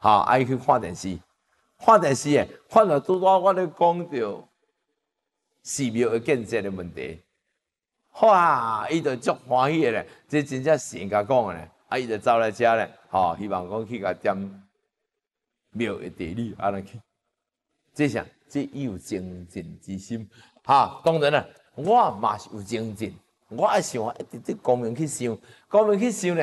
爱去看电视，看电视诶，看到拄多我咧讲着寺庙的建设的问题，哇，伊就足欢喜诶咧，这真正神甲讲诶咧，伊就走来遮咧，希望讲去甲点庙的地理安尼去，这啥？这有精进之心，当然啦，我嘛是有精进，我爱想一直光明去想，光明去想咧。